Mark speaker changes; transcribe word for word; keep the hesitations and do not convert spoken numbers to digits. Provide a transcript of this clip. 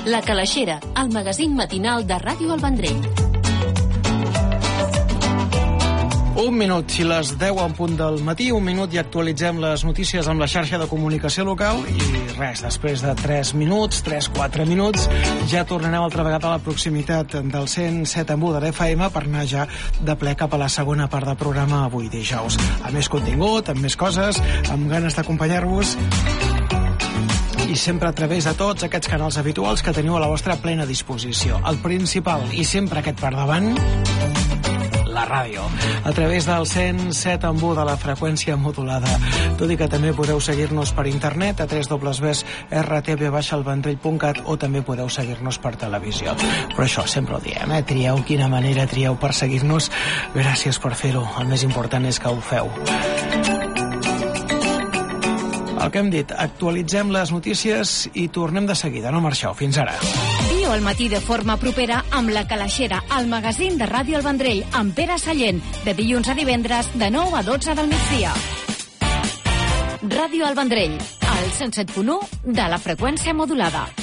Speaker 1: La Calaixera, el magazín matinal de Ràdio El Vendrell.
Speaker 2: Un minut, si les deu en punt del matí, un minut i actualitzem les notícies amb la xarxa de comunicació local i res, després de tres minuts, tres quatre minuts, ja tornarem altra vegada a la proximitat del cent set en u de l'F M per anar ja de ple cap a la segona part del programa avui dijous. Amb més contingut, amb més coses, amb ganes d'acompanyar-vos i sempre a través de tots aquests canals habituals que teniu a la vostra plena disposició. El principal, i sempre aquest per davant, la ràdio, a través del cent set en u de la freqüència modulada, tot i que també podeu seguir-nos per internet a w w w punt r t v el vendrell punt cat o també podeu seguir-nos per televisió. Però això sempre ho diem, eh? Trieu quina manera trieu per seguir-nos. Gràcies per fer-ho. El més important és que ho feu. El que hem dit, actualitzem les notícies i tornem de seguida. No marxeu. Fins ara.
Speaker 1: Viu al matí de forma propera amb La Calaixera, el magazín de Ràdio El Vendrell, amb Pere Sallent, de dilluns a divendres, de nou a dotze del migdia. Ràdio El Vendrell, al cent set punt u de la freqüència modulada.